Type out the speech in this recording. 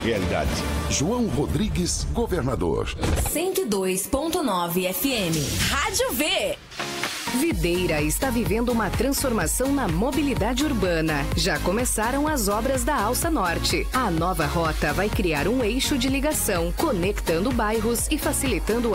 Realidade. João Rodrigues, governador. 102.9 FM. Rádio V. Videira está vivendo uma transformação na mobilidade urbana. Já começaram as obras da Alça Norte. A nova rota vai criar um eixo de ligação, conectando bairros e facilitando o